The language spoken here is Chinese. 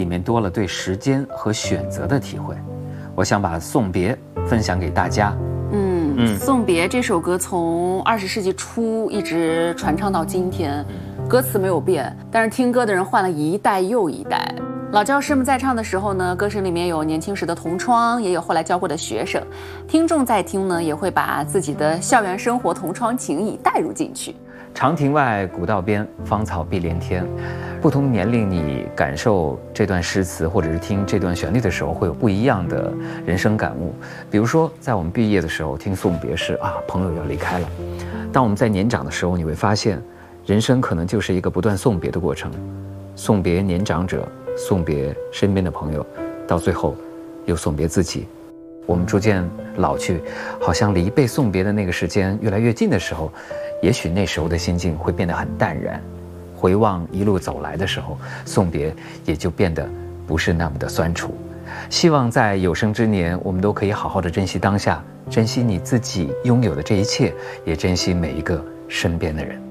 面多了对时间和选择的体会。我想把《送别》分享给大家。 送别这首歌从20世纪初一直传唱到今天，歌词没有变，但是听歌的人换了一代又一代。老教师们在唱的时候呢，歌声里面有年轻时的同窗，也有后来教过的学生。听众在听呢，也会把自己的校园生活同窗情谊带入进去。 长亭外，古道边，芳草碧连天。不同年龄，你感受这段诗词或者是听这段旋律的时候，会有不一样的人生感悟。比如说，在我们毕业的时候听送别是朋友要离开了；当我们在年长的时候，你会发现，人生可能就是一个不断送别的过程，送别年长者，送别身边的朋友，到最后，又送别自己。我们逐渐老去，好像离被送别的那个时间越来越近的时候，也许那时候的心境会变得很淡然。回望一路走来的时候，送别也就变得不是那么的酸楚。希望在有生之年，我们都可以好好的珍惜当下，珍惜你自己拥有的这一切，也珍惜每一个身边的人。